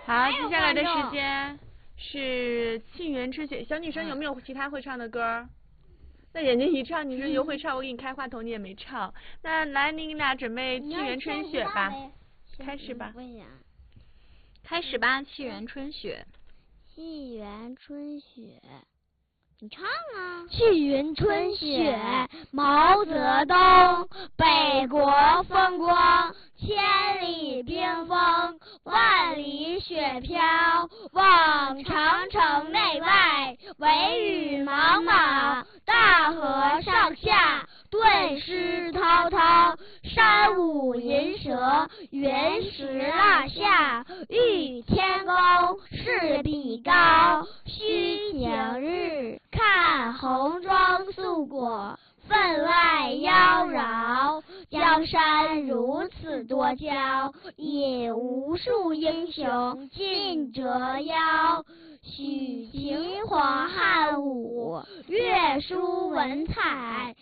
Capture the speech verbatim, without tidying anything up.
好，接下来的时间是沁园春雪。小女生有没有其他会唱的歌？那人家一唱，你说又会唱，我给你开话筒，你也没唱。那来，你俩准备沁园春雪吧，开始吧。 开始吧，沁园春雪。 沁园春雪，你唱啊！ 沁园春雪，毛泽东。北国风光，千里冰封，万里雪飘。望长城内外，惟余莽莽。大河上下，顿失滔滔。山舞银蛇，原石蜡下。欲天宫，势比高。须晴日，看红装素裹。分外妖娆，江山如此多娇，引无数英雄竞折腰。许秦皇汉武，乐书文采。